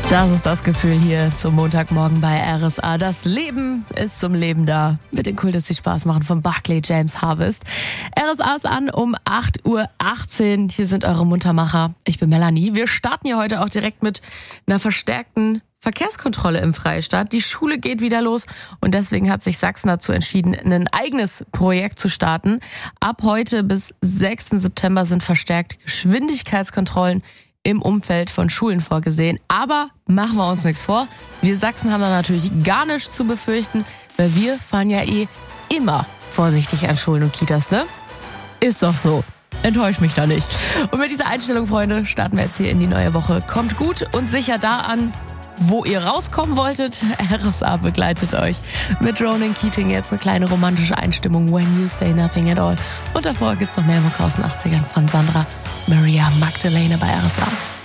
Das ist das Gefühl hier zum Montagmorgen bei RSA. Das Leben ist zum Leben da. Mit den Cool, dass sie Spaß machen von Barclay James Harvest. RSA ist an um 8:18 Uhr. Hier sind eure Muntermacher. Ich bin Melanie. Wir starten hier heute auch direkt mit einer verstärkten Verkehrskontrolle im Freistaat. Die Schule geht wieder los und deswegen hat sich Sachsen dazu entschieden, ein eigenes Projekt zu starten. Ab heute bis 6. September sind verstärkt Geschwindigkeitskontrollen im Umfeld von Schulen vorgesehen. Aber machen wir uns nichts vor. Wir Sachsen haben da natürlich gar nichts zu befürchten, weil wir fahren ja immer vorsichtig an Schulen und Kitas, ne? Ist doch so. Enttäuscht mich da nicht. Und mit dieser Einstellung, Freunde, starten wir jetzt hier in die neue Woche. Kommt gut und sicher da an, wo ihr rauskommen wolltet. RSA begleitet euch mit Ronan Keating. Jetzt eine kleine romantische Einstimmung. When You Say Nothing at All. Und davor gibt's noch mehr Mucke aus den 80ern von Sandra Maria Magdalene bei RSA.